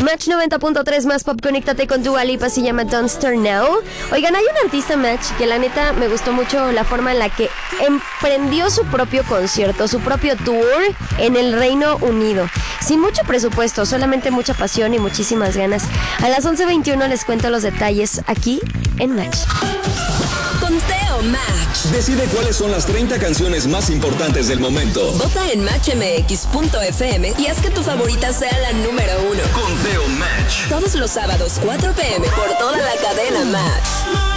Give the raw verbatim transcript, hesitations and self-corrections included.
Match noventa punto tres más pop, conéctate con Dua Lipa, se llama Don't Start Now. Oigan, hay un artista, Match, que la neta me gustó mucho la forma en la que emprendió su propio concierto, su propio tour en el Reino Unido. Sin mucho presupuesto, solamente mucha pasión y muchísimas ganas. A las once veintiuno les cuento los detalles aquí en Match. Conteo Match. Decide cuáles son las treinta canciones más importantes del momento. Vota en match m x punto f m y haz que tu favorita sea la número uno. Conteo Match. Todos los sábados, cuatro p m por toda la cadena Match.